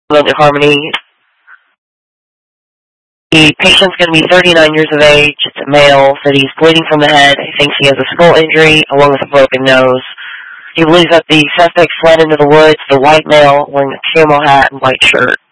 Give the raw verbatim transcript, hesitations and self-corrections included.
Atlantic Harmony. The patient's going to be thirty-nine years of age. It's a male. Said he's bleeding from the head. He thinks he has a skull injury along with a broken nose. He believes that the suspect fled into the woods, the white male wearing a camo hat and white shirt.